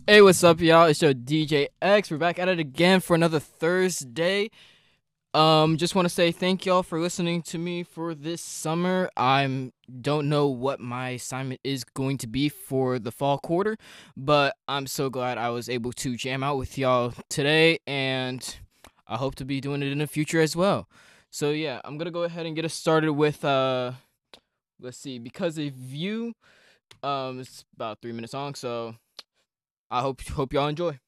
Hey, what's up, y'all? It's your DJ X. We're back at it again for another Thursday. Just want to say thank y'all for listening to me for this summer. I don't know what my assignment is going to be for the fall quarter, but I'm so glad I was able to jam out with y'all today, and I hope to be doing it in the future as well. So yeah, I'm gonna go ahead and get us started with let's see, because of you. It's about 3 minutes long, so I hope y'all enjoy.